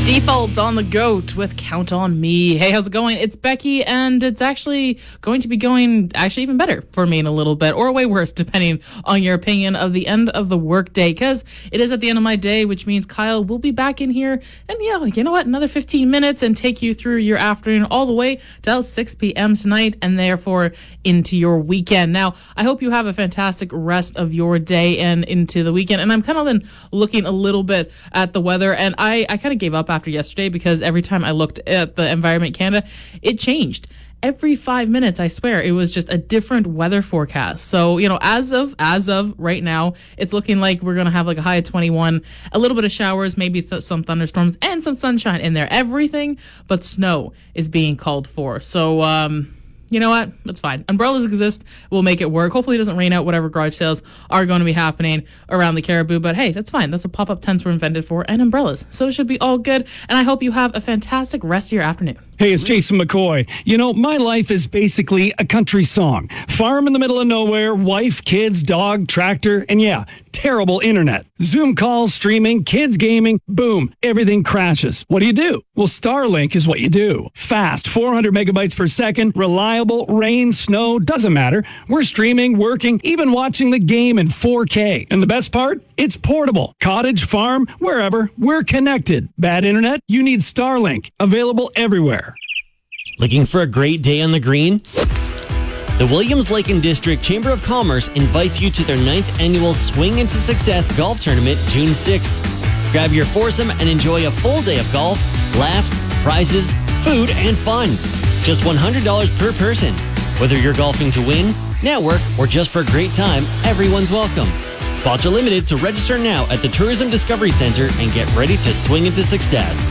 Default on the GOAT with Count on Me. Hey, how's it going? It's Becky, and it's actually going to be going even better for me in a little bit, or way worse, depending on your opinion of the end of the workday, because it is at the end of my day, which means Kyle will be back in here, and yeah, you know what, another 15 minutes and take you through your afternoon all the way till 6 p.m. tonight, and therefore into your weekend. Now, I hope you have a fantastic rest of your day and into the weekend, and I'm kind of been looking a little bit at the weather, and I kind of gave up after yesterday because every time I looked at the Environment Canada, it changed. Every 5 minutes, I swear, it was just a different weather forecast. So, you know, as of right now, it's looking like we're going to have like a high of 21, a little bit of showers, maybe some thunderstorms, and some sunshine in there. Everything but snow is being called for. So, you know what? That's fine. Umbrellas exist. We'll make it work. Hopefully it doesn't rain out whatever garage sales are going to be happening around the Caribou. But hey, that's fine. That's what pop-up tents were invented for, and umbrellas. So it should be all good. And I hope you have a fantastic rest of your afternoon. Hey, it's Jason McCoy. You know, my life is basically a country song. Farm in the middle of nowhere, wife, kids, dog, tractor, and yeah, terrible internet. Zoom calls, streaming, kids gaming, boom, everything crashes. What do? Well, Starlink is what you do. Fast, 400 megabytes per second, reliable, rain, snow, doesn't matter. We're streaming, working, even watching the game in 4K. And the best part? It's portable. Cottage, farm, wherever, we're connected. Bad internet? You need Starlink. Available everywhere. Looking for a great day on the green? The Williams Lake and District Chamber of Commerce invites you to their 9th annual Swing into Success golf tournament, June 6th. Grab your foursome and enjoy a full day of golf, laughs, prizes, food, and fun. Just $100 per person. Whether you're golfing to win, network, or just for a great time, everyone's welcome. Spots are limited, so register now at the Tourism Discovery Center and get ready to swing into success.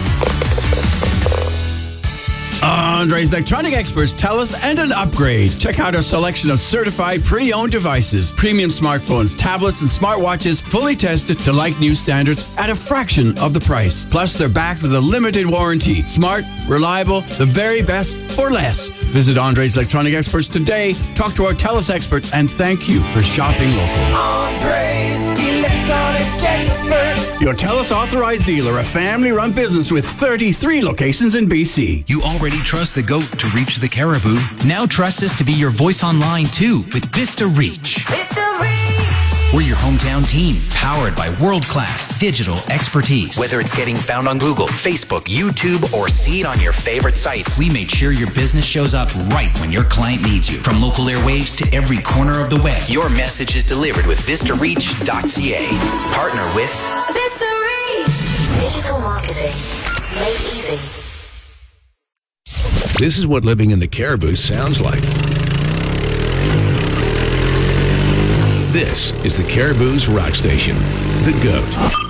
Andre's Electronic Experts tell us and an upgrade. Check out our selection of certified pre-owned devices, premium smartphones, tablets, and smartwatches, fully tested to like new standards at a fraction of the price. Plus, they're backed with a limited warranty. Smart, reliable, the very best for less. Visit Andre's Electronic Experts today. Talk to our TELUS experts, and thank you for shopping local. Andre's Electronic Experts. Your TELUS authorized dealer, a family-run business with 33 locations in BC. You already trust the GOAT to reach the Caribou. Now trust us to be your voice online too with Vista Reach. Vista Reach. We're your hometown team, powered by world-class digital expertise. Whether it's getting found on Google, Facebook, YouTube, or seen on your favorite sites, we made sure your business shows up right when your client needs you. From local airwaves to every corner of the web, your message is delivered with VistaReach.ca. Partner with Vista Reach. Digital marketing made easy. This is what living in the Caribou sounds like. This is the Caribou's rock station, The GOAT.